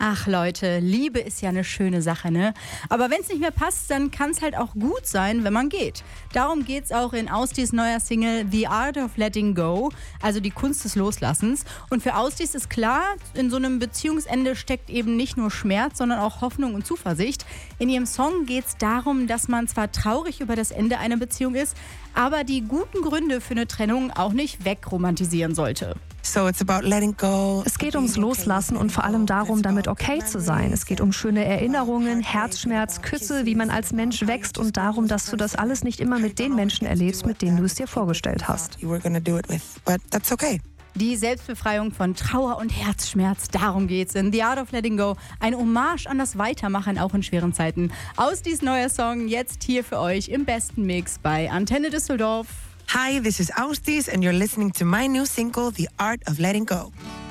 Ach Leute, Liebe ist ja eine schöne Sache, ne? Aber wenn es nicht mehr passt, dann kann es halt auch gut sein, wenn man geht. Darum geht's auch in Austis neuer Single The Art of Letting Go, also die Kunst des Loslassens. Und für Austis ist klar, in so einem Beziehungsende steckt eben nicht nur Schmerz, sondern auch Hoffnung und Zuversicht. In ihrem Song geht's darum, dass man zwar traurig über das Ende einer Beziehung ist, aber die guten Gründe für eine Trennung auch nicht wegromantisieren sollte. Es geht ums Loslassen und vor allem darum, damit okay zu sein. Es geht um schöne Erinnerungen, Herzschmerz, Küsse, wie man als Mensch wächst und darum, dass du das alles nicht immer mit den Menschen erlebst, mit denen du es dir vorgestellt hast. Die Selbstbefreiung von Trauer und Herzschmerz, darum geht's in The Art of Letting Go. Ein Hommage an das Weitermachen auch in schweren Zeiten. Austis neuer Song jetzt hier für euch im besten Mix bei Antenne Düsseldorf. Hi, this is Austis and you're listening to my new single, The Art of Letting Go.